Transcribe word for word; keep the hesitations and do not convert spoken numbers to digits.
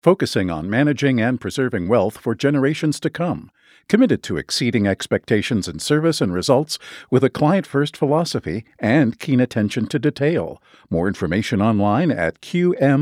focusing on managing and preserving wealth for generations to come. Committed to exceeding expectations in service and results with a client-first philosophy and keen attention to detail. More information online at q m